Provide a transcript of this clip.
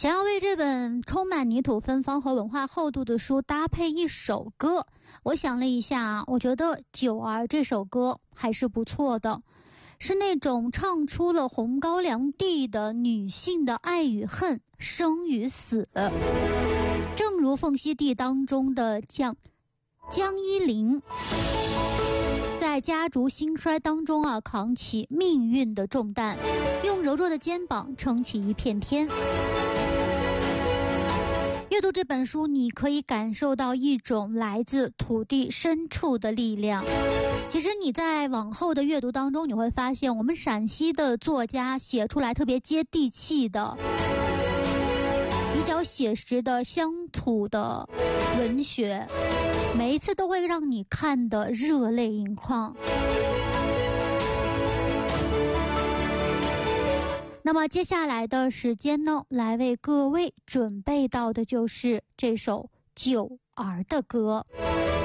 想要为这本充满泥土芬芳和文化厚度的书搭配一首歌，我想了一下，我觉得《九儿》这首歌还是不错的，是那种唱出了红高粱地的女性的爱与恨、生与死。正如《缝隙地》当中的江一林，在家族兴衰当中扛起命运的重担，用柔弱的肩膀撑起一片天。阅读这本书，你可以感受到一种来自土地深处的力量。其实你在往后的阅读当中，你会发现我们陕西的作家写出来特别接地气的、比较写实的乡土的文学，每一次都会让你看得热泪盈眶。那么接下来的时间呢，来为各位准备到的就是这首九儿的歌。